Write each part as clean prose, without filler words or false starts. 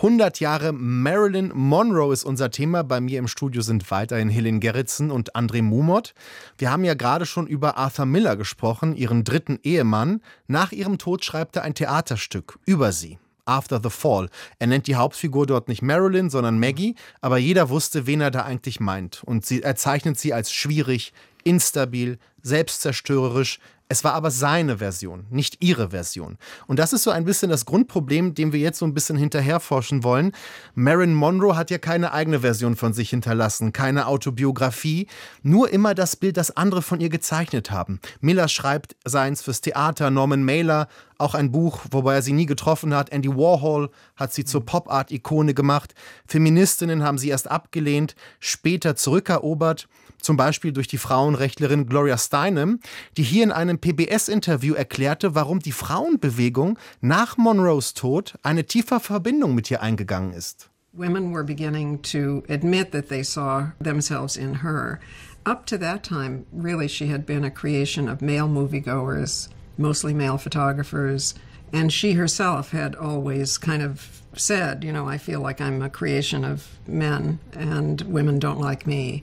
100 Jahre Marilyn Monroe ist unser Thema. Bei mir im Studio sind weiterhin Helen Gerritsen und André Mumot. Wir haben ja gerade schon über Arthur Miller gesprochen, ihren dritten Ehemann. Nach ihrem Tod schreibt er ein Theaterstück über sie. After the Fall. Er nennt die Hauptfigur dort nicht Marilyn, sondern Maggie, aber jeder wusste, wen er da eigentlich meint. Und er zeichnet sie als schwierig, instabil, selbstzerstörerisch. Es war aber seine Version, nicht ihre Version. Und das ist so ein bisschen das Grundproblem, dem wir jetzt so ein bisschen hinterherforschen wollen. Marilyn Monroe hat ja keine eigene Version von sich hinterlassen, keine Autobiografie, nur immer das Bild, das andere von ihr gezeichnet haben. Miller schreibt seins fürs Theater, Norman Mailer, auch ein Buch, wobei er sie nie getroffen hat. Andy Warhol hat sie zur Pop-Art-Ikone gemacht. Feministinnen haben sie erst abgelehnt, später zurückerobert. Zum Beispiel durch die Frauenrechtlerin Gloria Steinem, die hier in einem PBS-Interview erklärte, warum die Frauenbewegung nach Monroes Tod eine tiefe Verbindung mit ihr eingegangen ist. Women were beginning to admit that they saw themselves in her. Up to that time, really, she had been a creation of male moviegoers, mostly male photographers, and she herself had always kind of said, you know, I feel like I'm a creation of men and women don't like me.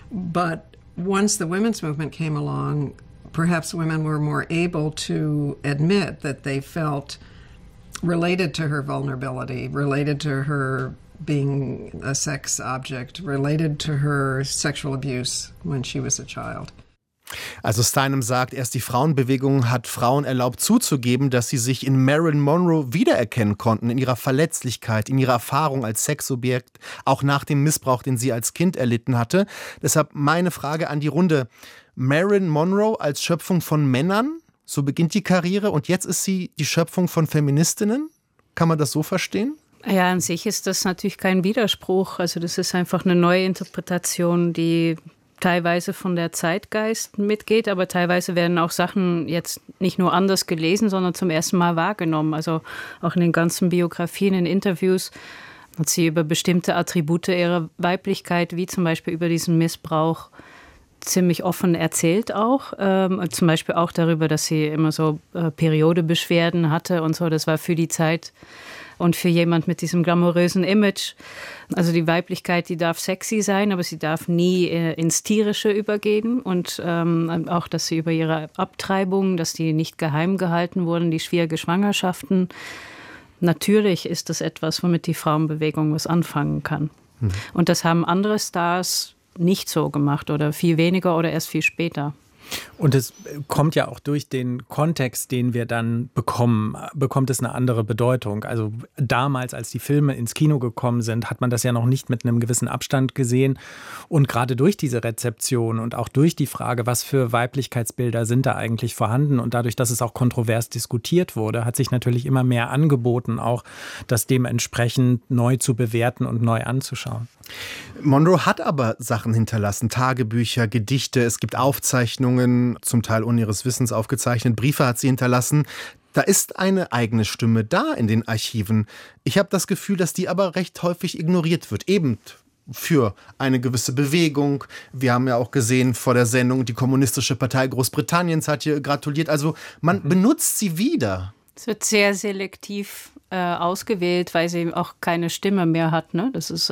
But once the women's movement came along, perhaps women were more able to admit that they felt related to her vulnerability, related to her being a sex object, related to her sexual abuse when she was a child. Also Steinem sagt, erst die Frauenbewegung hat Frauen erlaubt zuzugeben, dass sie sich in Marilyn Monroe wiedererkennen konnten, in ihrer Verletzlichkeit, in ihrer Erfahrung als Sexobjekt, auch nach dem Missbrauch, den sie als Kind erlitten hatte. Deshalb meine Frage an die Runde. Marilyn Monroe als Schöpfung von Männern, so beginnt die Karriere und jetzt ist sie die Schöpfung von Feministinnen? Kann man das so verstehen? Ja, an sich ist das natürlich kein Widerspruch. Also das ist einfach eine neue Interpretation, die teilweise von der Zeitgeist mitgeht, aber teilweise werden auch Sachen jetzt nicht nur anders gelesen, sondern zum ersten Mal wahrgenommen. Also auch in den ganzen Biografien, in Interviews hat sie über bestimmte Attribute ihrer Weiblichkeit, wie zum Beispiel über diesen Missbrauch, ziemlich offen erzählt auch. Zum Beispiel auch darüber, dass sie immer so Periodebeschwerden hatte und so. Das war für die Zeit und für jemand mit diesem glamourösen Image. Also die Weiblichkeit, die darf sexy sein, aber sie darf nie ins Tierische übergehen. Und auch, dass sie über ihre Abtreibung, dass die nicht geheim gehalten wurden, die schwierige Schwangerschaften. Natürlich ist das etwas, womit die Frauenbewegung was anfangen kann. Und das haben andere Stars nicht so gemacht oder viel weniger oder erst viel später. Und es kommt ja auch durch den Kontext, den wir dann bekommen, bekommt es eine andere Bedeutung. Also damals, als die Filme ins Kino gekommen sind, hat man das ja noch nicht mit einem gewissen Abstand gesehen. Und gerade durch diese Rezeption und auch durch die Frage, was für Weiblichkeitsbilder sind da eigentlich vorhanden und dadurch, dass es auch kontrovers diskutiert wurde, hat sich natürlich immer mehr angeboten, auch das dementsprechend neu zu bewerten und neu anzuschauen. Monroe hat aber Sachen hinterlassen, Tagebücher, Gedichte, es gibt Aufzeichnungen, zum Teil ohne ihres Wissens aufgezeichnet, Briefe hat sie hinterlassen. Da ist eine eigene Stimme da in den Archiven. Ich habe das Gefühl, dass die aber recht häufig ignoriert wird, eben für eine gewisse Bewegung. Wir haben ja auch gesehen vor der Sendung, die Kommunistische Partei Großbritanniens hat hier gratuliert. Also man benutzt sie wieder. Es wird sehr selektiv ausgewählt, weil sie auch keine Stimme mehr hat. Ne? Das ist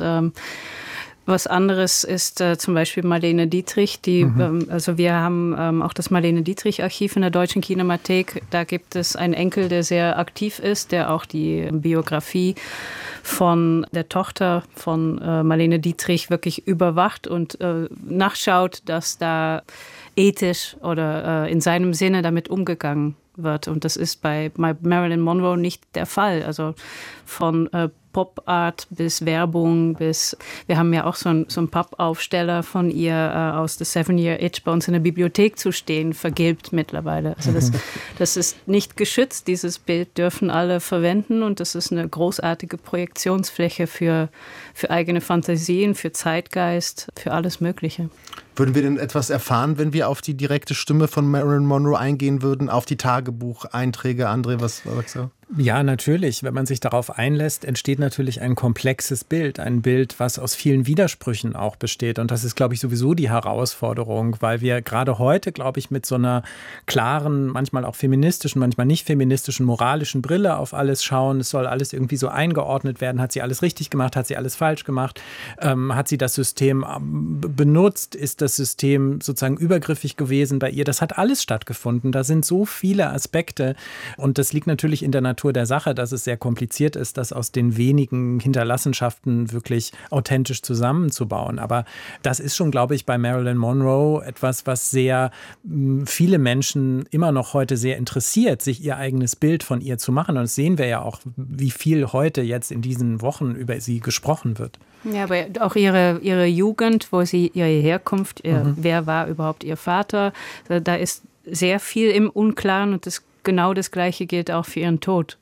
was anderes ist zum Beispiel Marlene Dietrich. Also wir haben auch das Marlene Dietrich-Archiv in der Deutschen Kinemathek. Da gibt es einen Enkel, der sehr aktiv ist, der auch die Biografie von der Tochter von Marlene Dietrich wirklich überwacht und nachschaut, dass da ethisch oder in seinem Sinne damit umgegangen wird. Und das ist bei Marilyn Monroe nicht der Fall. Also von Pop-Art bis Werbung bis, wir haben ja auch so einen Pappaufsteller von ihr aus The 7-Year Itch bei uns in der Bibliothek zu stehen, vergilbt mittlerweile. Also das ist nicht geschützt, dieses Bild dürfen alle verwenden und das ist eine großartige Projektionsfläche für eigene Fantasien, für Zeitgeist, für alles Mögliche. Würden wir denn etwas erfahren, wenn wir auf die direkte Stimme von Marilyn Monroe eingehen würden, auf die Tagebucheinträge? André, was sagst du? Ja, natürlich. Wenn man sich darauf einlässt, entsteht natürlich ein komplexes Bild. Ein Bild, was aus vielen Widersprüchen auch besteht. Und das ist, glaube ich, sowieso die Herausforderung, weil wir gerade heute, glaube ich, mit so einer klaren, manchmal auch feministischen, manchmal nicht feministischen, moralischen Brille auf alles schauen. Es soll alles irgendwie so eingeordnet werden. Hat sie alles richtig gemacht? Hat sie alles falsch gemacht? Hat sie das System benutzt? Ist das System sozusagen übergriffig gewesen bei ihr? Das hat alles stattgefunden. Da sind so viele Aspekte. Und das liegt natürlich in der Natur der Sache, dass es sehr kompliziert ist, das aus den wenigen Hinterlassenschaften wirklich authentisch zusammenzubauen. Aber das ist schon, glaube ich, bei Marilyn Monroe etwas, was sehr viele Menschen immer noch heute sehr interessiert, sich ihr eigenes Bild von ihr zu machen. Und das sehen wir ja auch, wie viel heute jetzt in diesen Wochen über sie gesprochen wird. Ja, aber auch ihre Jugend, wo sie ihre Herkunft, wer war überhaupt ihr Vater, da ist sehr viel im Unklaren und genau das Gleiche gilt auch für ihren Tod.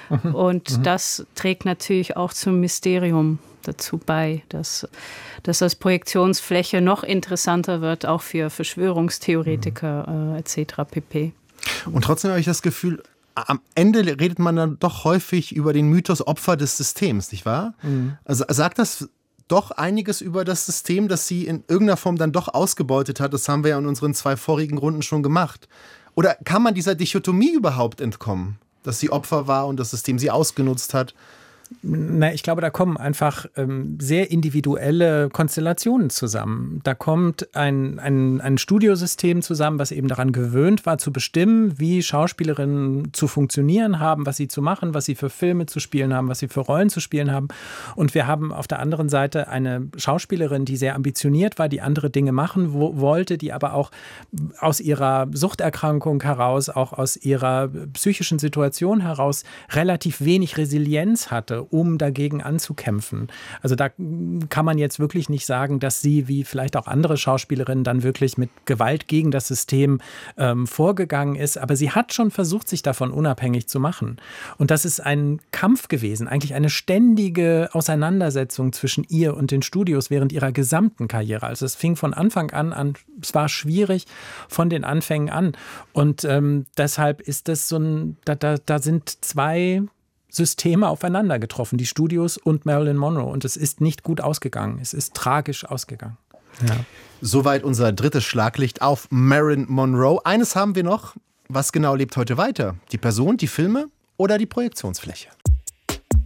Und das trägt natürlich auch zum Mysterium dazu bei, dass das Projektionsfläche noch interessanter wird, auch für Verschwörungstheoretiker etc. pp. Und trotzdem habe ich das Gefühl, am Ende redet man dann doch häufig über den Mythos Opfer des Systems, nicht wahr? Also sagt das doch einiges über das System, das sie in irgendeiner Form dann doch ausgebeutet hat. Das haben wir ja in unseren 2 vorigen Runden schon gemacht. Oder kann man dieser Dichotomie überhaupt entkommen, dass sie Opfer war und das System sie ausgenutzt hat? Na, ich glaube, da kommen einfach sehr individuelle Konstellationen zusammen. Da kommt ein Studiosystem zusammen, was eben daran gewöhnt war, zu bestimmen, wie Schauspielerinnen zu funktionieren haben, was sie zu machen, was sie für Filme zu spielen haben, was sie für Rollen zu spielen haben. Und wir haben auf der anderen Seite eine Schauspielerin, die sehr ambitioniert war, die andere Dinge machen wollte, die aber auch aus ihrer Suchterkrankung heraus, auch aus ihrer psychischen Situation heraus relativ wenig Resilienz hatte, um dagegen anzukämpfen. Also da kann man jetzt wirklich nicht sagen, dass sie, wie vielleicht auch andere Schauspielerinnen, dann wirklich mit Gewalt gegen das System vorgegangen ist. Aber sie hat schon versucht, sich davon unabhängig zu machen. Und das ist ein Kampf gewesen, eigentlich eine ständige Auseinandersetzung zwischen ihr und den Studios während ihrer gesamten Karriere. Also es fing von Anfang an, es war schwierig von den Anfängen an. Und deshalb ist das so da sind 2 Systeme aufeinander getroffen, die Studios und Marilyn Monroe. Und es ist nicht gut ausgegangen. Es ist tragisch ausgegangen. Ja. Soweit unser drittes Schlaglicht auf Marilyn Monroe. Eines haben wir noch. Was genau lebt heute weiter? Die Person, die Filme oder die Projektionsfläche?